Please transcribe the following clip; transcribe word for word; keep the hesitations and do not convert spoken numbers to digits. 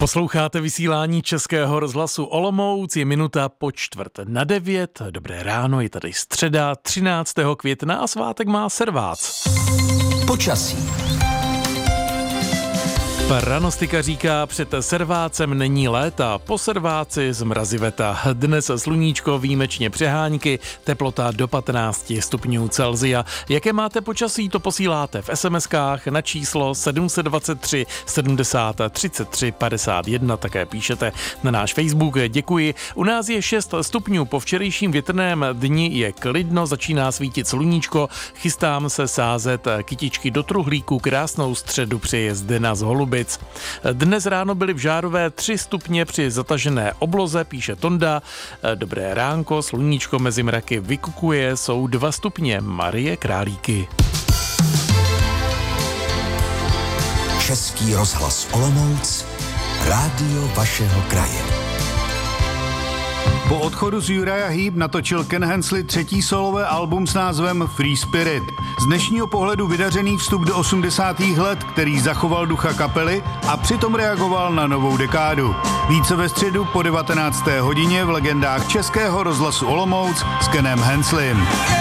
Posloucháte vysílání Českého rozhlasu Olomouc, je minuta po čtvrt na devět. Dobré ráno, je tady středa třináctého května a svátek má servác. Počasí. Pranostika říká, před servácem není léta, po serváci zmraziveta. Dnes sluníčko, výjimečně přehánky, teplota do patnáct stupňů Celsia. Jaké máte počasí, to posíláte v es em eskách na číslo sedm set dvacet tři sedmdesát třicet tři padesát jedna, také píšete na náš Facebook, děkuji. U nás je šest stupňů, po včerejším větrném dni je klidno, začíná svítit sluníčko, chystám se sázet kytičky do truhlíku, krásnou středu přeje Zdena z Holubic. Dnes ráno byly v Žárové tři stupně při zatažené obloze, píše Tonda. Dobré ránko, sluníčko mezi mraky vykukuje, jsou dva stupně. Marie Králíky. Český rozhlas Olomouc, rádio vašeho kraje. Po odchodu z Uriah Heep natočil Ken Hensley třetí solové album s názvem Free Spirit. Z dnešního pohledu vydařený vstup do osmdesátých let, který zachoval ducha kapely a přitom reagoval na novou dekádu. Více ve středu po devatenácté hodině v legendách Českého rozhlasu Olomouc s Kenem Henslem.